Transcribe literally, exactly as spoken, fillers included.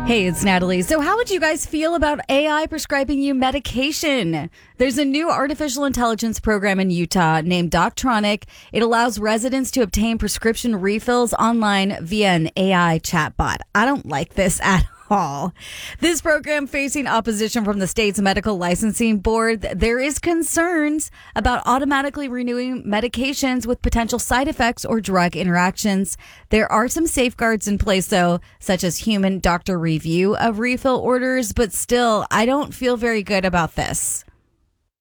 Hey, it's Natalie. So how would you guys feel about A I prescribing you medication? There's a new artificial intelligence program in Utah named Doctronic. It allows residents to obtain prescription refills online via an A I chatbot. I don't like this at all. This program facing opposition from the state's medical licensing board. There is concerns about automatically renewing medications with potential side effects or drug interactions. There are some safeguards in place, though, such as human doctor review of refill orders, but still, I don't feel very good about this.